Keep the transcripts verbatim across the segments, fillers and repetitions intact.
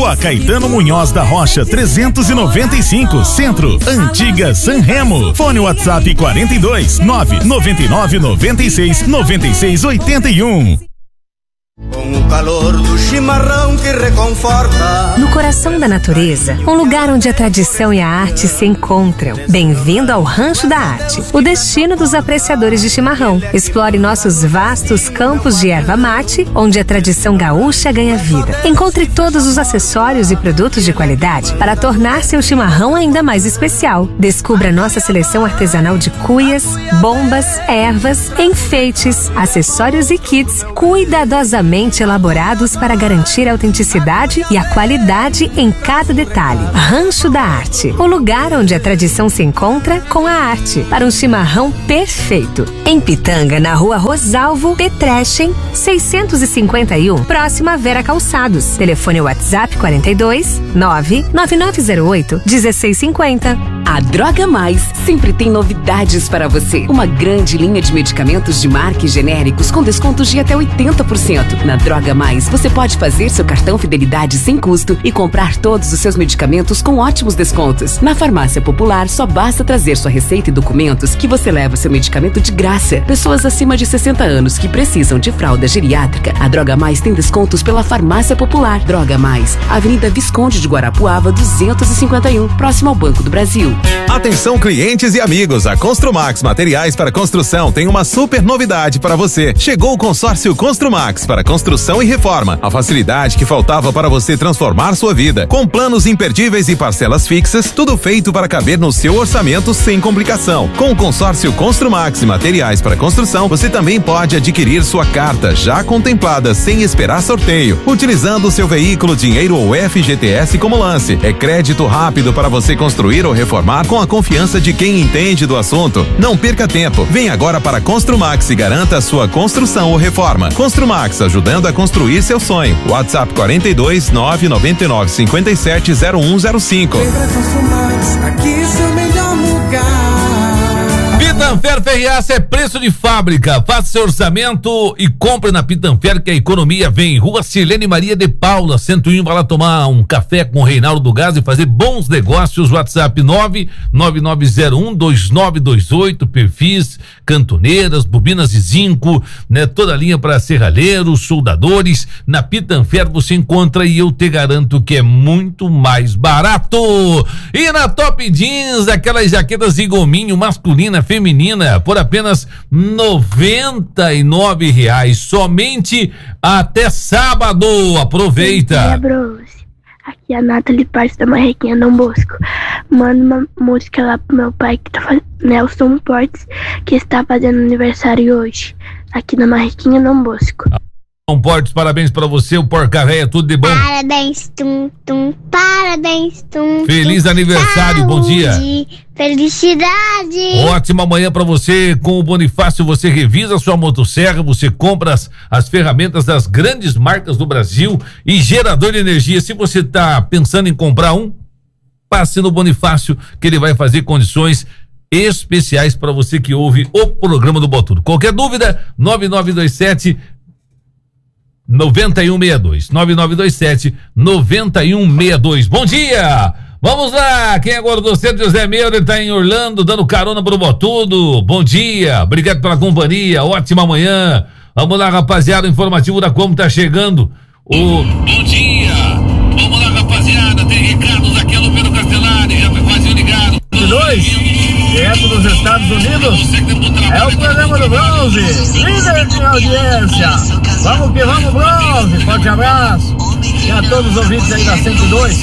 Rua Caetano Munhoz da Rocha, trezentos e noventa e cinco, Centro, Antiga San Remo. Fone WhatsApp quarenta e dois, nove noventa e nove, noventa e seis, noventa e seis, oitenta e um. Com o calor do chimarrão que reconforta. No coração da natureza, um lugar onde a tradição e a arte se encontram. Bem-vindo ao Rancho da Arte, o destino dos apreciadores de chimarrão. Explore nossos vastos campos de erva mate, onde a tradição gaúcha ganha vida. Encontre todos os acessórios e produtos de qualidade para tornar seu chimarrão ainda mais especial. Descubra nossa seleção artesanal de cuias, bombas, ervas, enfeites, acessórios e kits cuidadosamente elaborados para garantir a autenticidade e a qualidade em cada detalhe. Rancho da Arte, o lugar onde a tradição se encontra com a arte, para um chimarrão perfeito. Em Pitanga, na Rua Rosalvo Petrechen, seiscentos e cinquenta e um, próxima a Vera Calçados. Telefone WhatsApp quarenta e dois, nove nove nove zero oito, um seis cinco zero. A Droga Mais sempre tem novidades para você. Uma grande linha de medicamentos de marca e genéricos com descontos de até oitenta por cento. Na Droga Mais, você pode fazer seu cartão Fidelidade sem custo e comprar todos os seus medicamentos com ótimos descontos. Na Farmácia Popular, só basta trazer sua receita e documentos que você leva seu medicamento de graça. Pessoas acima de sessenta anos que precisam de fralda geriátrica, a Droga Mais tem descontos pela Farmácia Popular. Droga Mais, Avenida Visconde de Guarapuava, duzentos e cinquenta e um, próximo ao Banco do Brasil. Atenção, clientes e amigos, a Construmax Materiais para Construção tem uma super novidade para você. Chegou o consórcio Construmax para construção e reforma, a facilidade que faltava para você transformar sua vida, com planos imperdíveis e parcelas fixas, tudo feito para caber no seu orçamento sem complicação. Com o consórcio Construmax Materiais para Construção, você também pode adquirir sua carta já contemplada sem esperar sorteio, utilizando o seu veículo, dinheiro ou F G T S como lance. É crédito rápido para você construir ou reformar com a confiança de quem entende do assunto. Não perca tempo. Vem agora para Construmax e garanta a sua construção ou reforma. Construmax, ajudando a construir seu sonho. WhatsApp quarenta e dois, nove nove nove, cinco sete, zero um zero cinco. Aqui seu melhor lugar. Pitanfer Ferreaça é preço de fábrica. Faça seu orçamento e compre na Pitanfer que a economia vem. Rua Silene Maria de Paula, cento e um, vai lá tomar um café com o Reinaldo do Gás e fazer bons negócios. WhatsApp nove nove nove zero um, dois nove dois oito, perfis, cantoneiras, bobinas de zinco, né? Toda a linha para serralheiros, soldadores. Na Pitanfer você encontra e eu te garanto que é muito mais barato. E na Top Jeans, aquelas jaquetas de gominho masculina, feminina, por apenas noventa e nove reais, somente até sábado. Aproveita. Aqui é a Nathalie Partes da Marrequinha Dom Bosco. Manda uma música lá pro meu pai, que tá fazendo, Nelson Portes, que está fazendo aniversário hoje, aqui na Marrequinha Dom Bosco. Nelson Portes, parabéns pra você, o Porca-Véia, tudo de bom. Parabéns, tum, tum, parabéns, tum. Feliz tum, aniversário, saúde, bom dia. Felicidade. Ótima manhã pra você. Com o Bonifácio você revisa a sua motosserra, você compra as, as ferramentas das grandes marcas do Brasil e gerador de energia. Se você tá pensando em comprar um, passe no Bonifácio que ele vai fazer condições especiais para você que ouve o programa do Botudo. Qualquer dúvida, nove nove dois sete noventa e um sessenta e dois, nove nove dois sete noventa e um sessenta e dois. Bom dia! Vamos lá, quem é gordoceiro? José Meira, ele tá em Orlando, dando carona pro Botudo. Bom dia, obrigado pela companhia, ótima manhã. Vamos lá, rapaziada, o informativo da Como tá chegando. O... Bom dia, vamos lá, rapaziada, tem recados aqui, alô Pedro Castellari, já foi quase ligado. dois, direto dos Estados Unidos, é o programa do Bronze, líder de audiência. Vamos que vamos, Bronze, forte abraço. E a todos os ouvintes aí da cento e dois.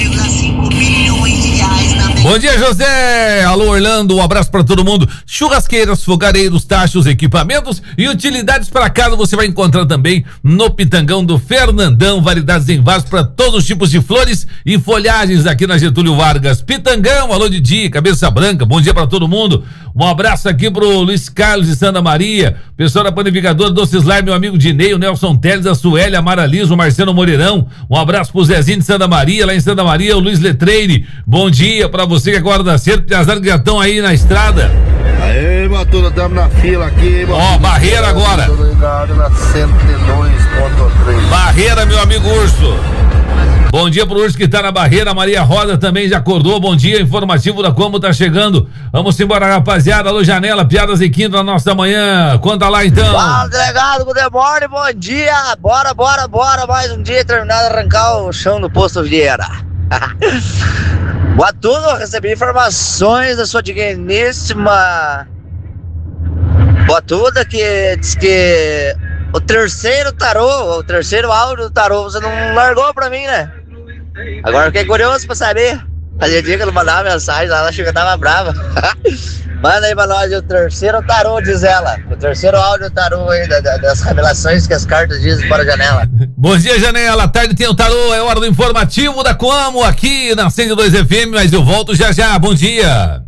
Bom dia, José. Alô, Orlando. Um abraço para todo mundo. Churrasqueiras, fogareiros, tachos, equipamentos e utilidades para casa você vai encontrar também no Pitangão do Fernandão. Variedades em vasos para todos os tipos de flores e folhagens aqui na Getúlio Vargas. Pitangão, alô Didi, cabeça branca. Bom dia para todo mundo. Um abraço aqui pro Luiz Carlos de Santa Maria, pessoal da panificadora Doces Lar, meu amigo Dinei, o Nelson Teles, a Suélia, a Maraliso, o Marcelo Moreirão. Um abraço pro Zezinho de Santa Maria, lá em Santa Maria, o Luiz Letreire. Bom dia pra você que acorda cedo, azar que já estão aí na estrada. Aê, Matuda, estamos na fila aqui. Ó, oh, Barreira agora. Na cento e dois ponto três. Barreira, meu amigo Urso. Bom Bom dia pro Urso que tá na barreira, Maria Rosa também já acordou, bom dia, informativo da Como tá chegando. Vamos embora, rapaziada, alô Janela, piadas e quinta na nossa manhã, conta lá então. Fala, delegado, good morning, bom dia, bora, bora, bora, mais um dia terminado de arrancar o chão do posto Vieira. Boa tudo, recebi informações da sua digníssima Boa tudo, que diz que o terceiro tarô, o terceiro áudio do tarô, você não largou pra mim, né? Agora eu fiquei curioso pra saber. Fazia dia que eu não mandava mensagem, ela achou que eu tava brava. Manda aí pra nós o terceiro tarô, diz ela. O terceiro áudio tarô aí, da, da, das revelações que as cartas dizem para a Janela. Bom dia, Janela. À tarde tem o tarô, é hora do informativo da Coamo aqui na cento e dois F M, mas eu volto já já. Bom dia.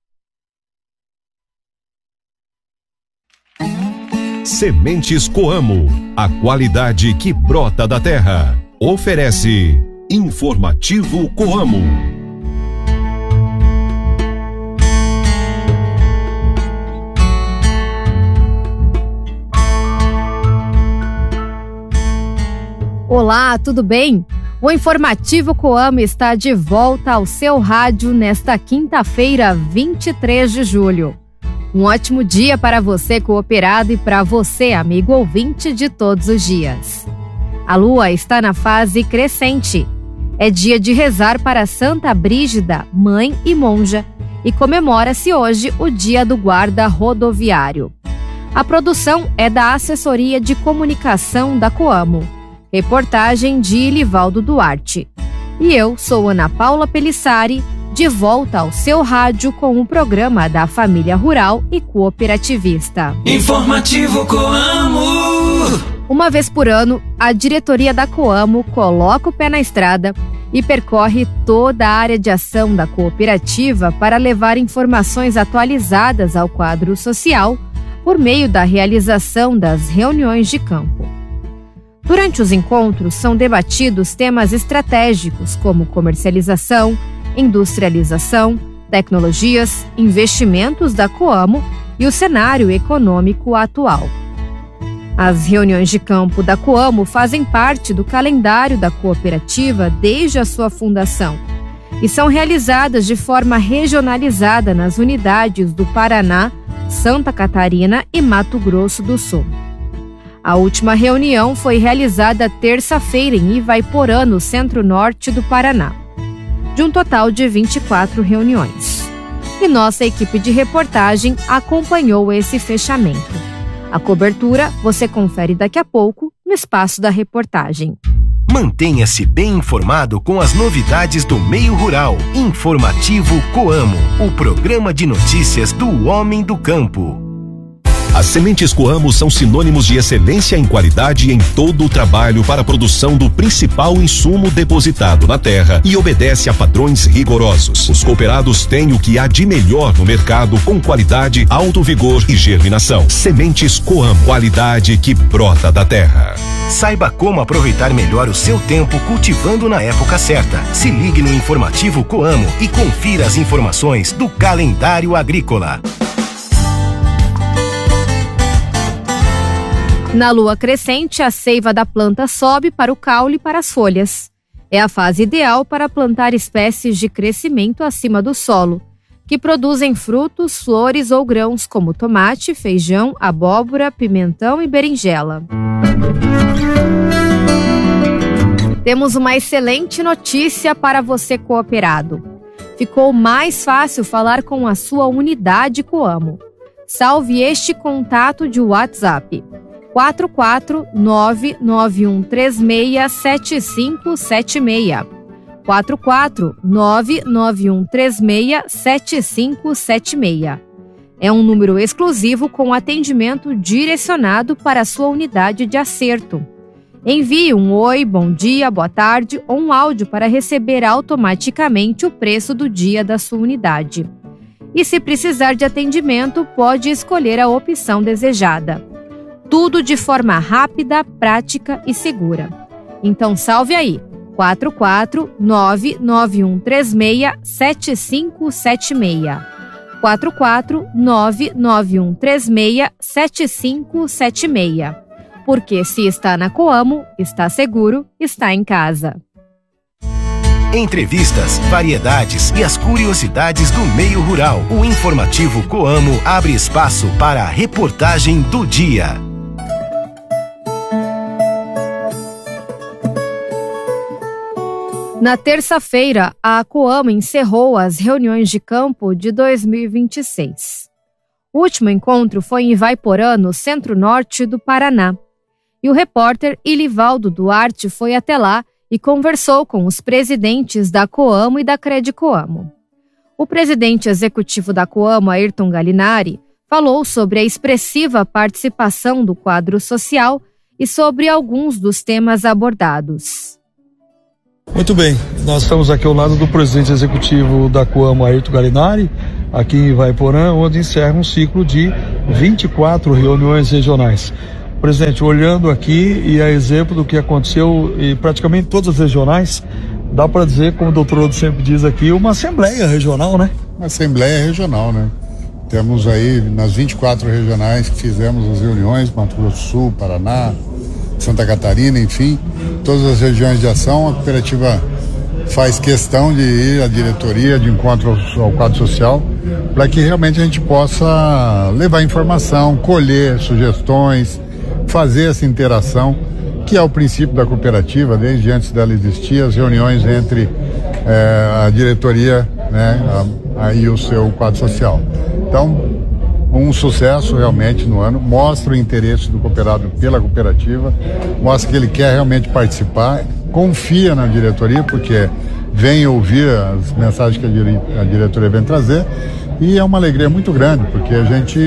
Sementes Coamo, a qualidade que brota da terra. Oferece Informativo Coamo. Olá, tudo bem? O Informativo Coamo está de volta ao seu rádio nesta quinta-feira, vinte e três de julho. Um ótimo dia para você, cooperado, e para você, amigo ouvinte de todos os dias. A lua está na fase crescente. É dia de rezar para Santa Brígida, mãe e monja, e comemora-se hoje o Dia do Guarda Rodoviário. A produção é da Assessoria de Comunicação da Coamo. Reportagem de Livaldo Duarte. E eu sou Ana Paula Pelissari, de volta ao seu rádio com o programa da família rural e cooperativista. Informativo Coamo. Uma vez por ano, a diretoria da Coamo coloca o pé na estrada e percorre toda a área de ação da cooperativa para levar informações atualizadas ao quadro social por meio da realização das reuniões de campo. Durante os encontros, são debatidos temas estratégicos como comercialização, industrialização, tecnologias, investimentos da Coamo e o cenário econômico atual. As reuniões de campo da Coamo fazem parte do calendário da cooperativa desde a sua fundação e são realizadas de forma regionalizada nas unidades do Paraná, Santa Catarina e Mato Grosso do Sul. A última reunião foi realizada terça-feira em Ivaiporã, no centro-norte do Paraná, de um total de vinte e quatro reuniões. E nossa equipe de reportagem acompanhou esse fechamento. A cobertura você confere daqui a pouco no espaço da reportagem. Mantenha-se bem informado com as novidades do meio rural. Informativo Coamo, o programa de notícias do homem do campo. As sementes Coamo são sinônimos de excelência em qualidade em todo o trabalho para a produção do principal insumo depositado na terra e obedece a padrões rigorosos. Os cooperados têm o que há de melhor no mercado com qualidade, alto vigor e germinação. Sementes Coamo, qualidade que brota da terra. Saiba como aproveitar melhor o seu tempo cultivando na época certa. Se ligue no Informativo Coamo e confira as informações do calendário agrícola. Na lua crescente, a seiva da planta sobe para o caule e para as folhas. É a fase ideal para plantar espécies de crescimento acima do solo, que produzem frutos, flores ou grãos como tomate, feijão, abóbora, pimentão e berinjela. Temos uma excelente notícia para você, cooperado. Ficou mais fácil falar com a sua unidade Coamo. Salve este contato de WhatsApp: quatro quatro nove nove um três seis sete cinco sete seis. quatro quatro nove nove um três seis sete cinco sete seis. É um número exclusivo com atendimento direcionado para a sua unidade de acerto. Envie um oi, bom dia, boa tarde ou um áudio para receber automaticamente o preço do dia da sua unidade. E se precisar de atendimento, pode escolher a opção desejada. Tudo de forma rápida, prática e segura. Então salve aí, quatro quatro nove nove um três seis sete cinco sete seis. quatro quatro nove nove um três seis sete cinco sete seis. Porque se está na Coamo, está seguro, está em casa. entrevistas, variedades e as curiosidades do meio rural. O informativo Coamo abre espaço para a reportagem do dia. Na terça-feira, a Coamo encerrou as reuniões de campo de dois mil e vinte e seis. O último encontro foi em Ivaiporã, no centro-norte do Paraná. E o repórter Ilivaldo Duarte foi até lá e conversou com os presidentes da Coamo e da Credicoamo. O presidente executivo da Coamo, Ayrton Galinari, falou sobre a expressiva participação do quadro social e sobre alguns dos temas abordados. Muito bem, nós estamos aqui ao lado do presidente executivo da Coamo, Ayrton Galinari, aqui em Ivaiporã, onde encerra um ciclo de vinte e quatro reuniões regionais. Presidente, olhando aqui e a exemplo do que aconteceu em praticamente todas as regionais, dá para dizer, como o doutor Odo sempre diz aqui, uma assembleia regional, né? Uma assembleia regional, né? Temos aí nas vinte e quatro regionais que fizemos as reuniões, Mato Grosso do Sul, Paraná, Santa Catarina, enfim, todas as regiões de ação, a cooperativa faz questão de ir à diretoria de encontro ao, ao quadro social para que realmente a gente possa levar informação, colher sugestões, fazer essa interação, que é o princípio da cooperativa, desde antes dela existir, as reuniões entre eh, a diretoria, né, a, a, e o seu quadro social. Então, um sucesso realmente no ano, mostra o interesse do cooperado pela cooperativa, mostra que ele quer realmente participar, confia na diretoria, porque vem ouvir as mensagens que a, dire, a diretoria vem trazer, e é uma alegria muito grande, porque a gente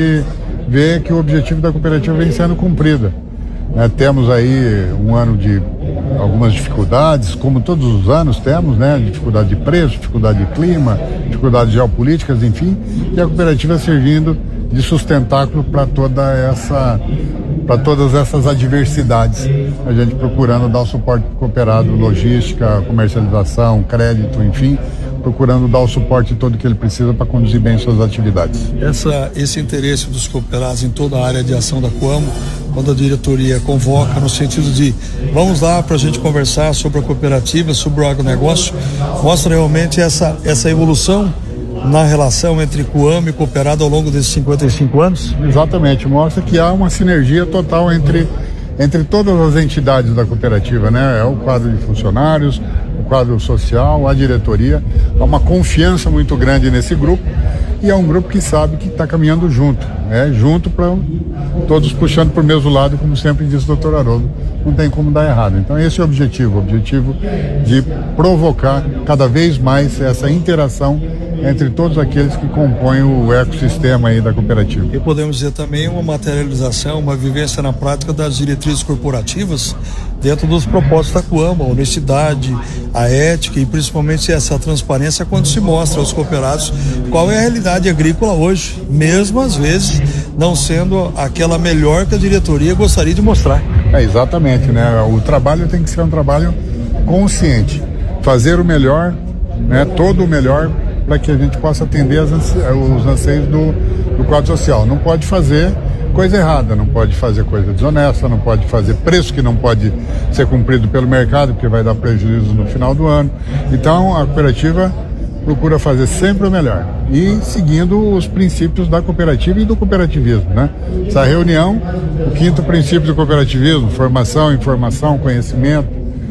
vê que o objetivo da cooperativa vem sendo cumprido. É, temos aí um ano de algumas dificuldades, como todos os anos temos, né? Dificuldade de preço, dificuldade de clima, dificuldades geopolíticas, enfim, e a cooperativa servindo de sustentáculo para toda essa, para todas essas adversidades. A gente procurando dar o suporte para o cooperado, logística, comercialização, crédito, enfim, procurando dar o suporte todo que ele precisa para conduzir bem suas atividades. Essa, esse interesse dos cooperados em toda a área de ação da Coamo, quando a diretoria convoca no sentido de vamos lá para a gente conversar sobre a cooperativa, sobre o agronegócio, mostra realmente essa, essa evolução na relação entre Coamo e cooperado ao longo desses cinquenta e cinco anos? Exatamente, mostra que há uma sinergia total entre, entre todas as entidades da cooperativa, né? É o quadro de funcionários, o quadro social, a diretoria, há uma confiança muito grande nesse grupo, e é um grupo que sabe que está caminhando junto, né? Junto para todos puxando para o mesmo lado, como sempre disse o doutor Haroldo, não tem como dar errado. Então esse é o objetivo, o objetivo de provocar cada vez mais essa interação entre todos aqueles que compõem o ecossistema aí da cooperativa. E podemos dizer também uma materialização, uma vivência na prática das diretrizes corporativas dentro dos propósitos da Coamo, a honestidade, a ética e principalmente essa transparência quando se mostra aos cooperados qual é a realidade agrícola hoje, mesmo às vezes não sendo aquela melhor que a diretoria gostaria de mostrar. É, exatamente, né? O trabalho tem que ser um trabalho consciente, fazer o melhor, né? Todo o melhor para que a gente possa atender as, os anseios do, do quadro social. Não pode fazer coisa errada, não pode fazer coisa desonesta, não pode fazer preço que não pode ser cumprido pelo mercado, porque vai dar prejuízo no final do ano. Então a cooperativa procura fazer sempre o melhor e seguindo os princípios da cooperativa e do cooperativismo, né? Essa reunião, o quinto princípio do cooperativismo, formação, informação, conhecimento,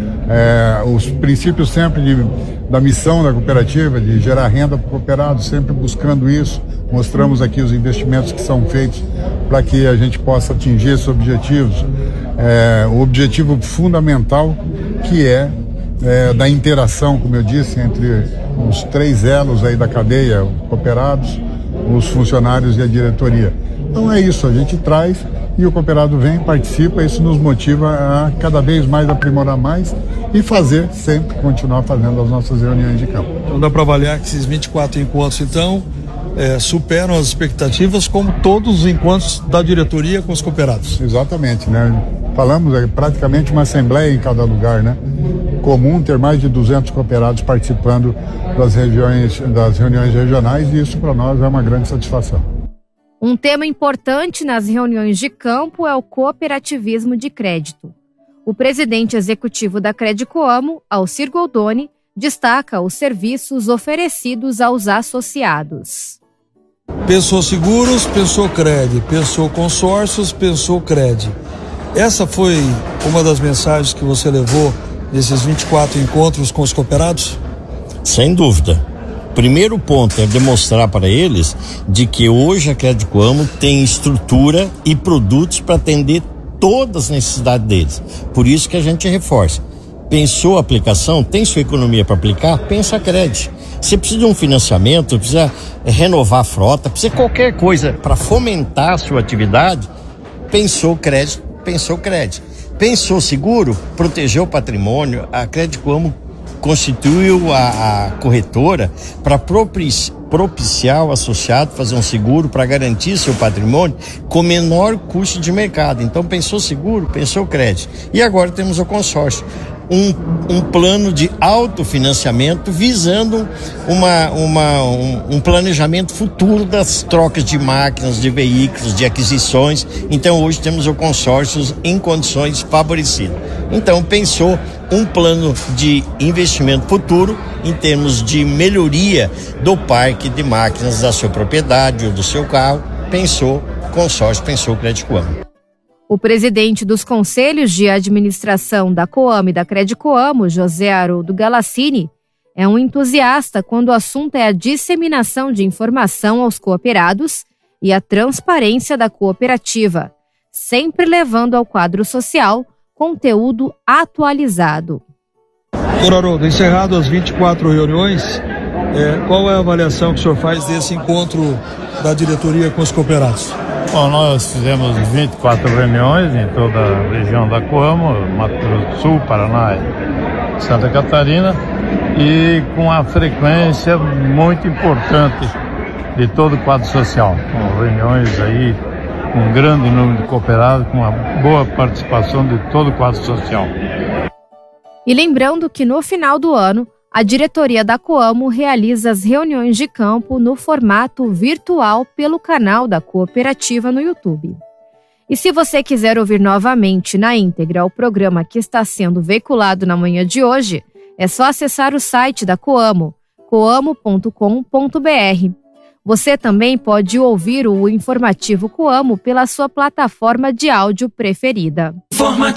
é, os princípios sempre de, da missão da cooperativa, de gerar renda para o cooperado, sempre buscando isso. Mostramos aqui os investimentos que são feitos para que a gente possa atingir esses objetivos. É, o objetivo fundamental que é, é da interação, como eu disse, entre os três elos aí da cadeia, os cooperados, os funcionários e a diretoria. Então é isso, a gente traz e o cooperado vem, participa, isso nos motiva a cada vez mais aprimorar mais e fazer sempre, continuar fazendo as nossas reuniões de campo. Então dá para avaliar que esses vinte e quatro encontros, então, é, superam as expectativas como todos os encontros da diretoria com os cooperados. Exatamente, né? Falamos, é praticamente uma assembleia em cada lugar, né? Comum ter mais de duzentos cooperados participando das, regiões, das reuniões regionais e isso para nós é uma grande satisfação. Um tema importante nas reuniões de campo é o cooperativismo de crédito. O presidente executivo da Credicoamo, Alcir Goldoni, destaca os serviços oferecidos aos associados. Pensou Seguros, pensou Cred, pensou Consórcios, pensou Cred. Essa foi uma das mensagens que você levou nesses vinte e quatro encontros com os cooperados? Sem dúvida. Primeiro ponto é demonstrar para eles de que hoje a Crédito Coamo tem estrutura e produtos para atender todas as necessidades deles. Por isso que a gente reforça. Pensou a aplicação, tem sua economia para aplicar? Pensa a Cred. Você precisa de um financiamento, precisa renovar a frota, precisa de qualquer coisa para fomentar a sua atividade. Pensou crédito, pensou crédito. Pensou seguro, protegeu o patrimônio. A Crédito Coamo constituiu a, a corretora para propici, propiciar o associado fazer um seguro para garantir seu patrimônio com menor custo de mercado. Então pensou seguro, pensou crédito. E agora temos o consórcio. Um, um plano de autofinanciamento visando uma, uma, um, um planejamento futuro das trocas de máquinas, de veículos, de aquisições. Então hoje temos o consórcio em condições favorecidas. Então pensou um plano de investimento futuro em termos de melhoria do parque de máquinas da sua propriedade ou do seu carro. Pensou consórcio, pensou Crédito Coamo. O presidente dos conselhos de administração da Coamo e da Crédito Coamo, José Haroldo Galassini, é um entusiasta quando o assunto é a disseminação de informação aos cooperados e a transparência da cooperativa, sempre levando ao quadro social conteúdo atualizado. Doutor Haroldo, encerrado as vinte e quatro reuniões, é, qual é a avaliação que o senhor faz desse encontro da diretoria com os cooperados? Bom, nós fizemos vinte e quatro reuniões em toda a região da Coamo, Mato Grosso do Sul, Paraná e Santa Catarina, e com a frequência muito importante de todo o quadro social, com reuniões aí com um grande número de cooperados, com uma boa participação de todo o quadro social. E lembrando que no final do ano, a diretoria da Coamo realiza as reuniões de campo no formato virtual pelo canal da cooperativa no YouTube. E se você quiser ouvir novamente na íntegra o programa que está sendo veiculado na manhã de hoje, é só acessar o site da Coamo, coamo ponto com ponto br. Você também pode ouvir o informativo Coamo pela sua plataforma de áudio preferida. Informativo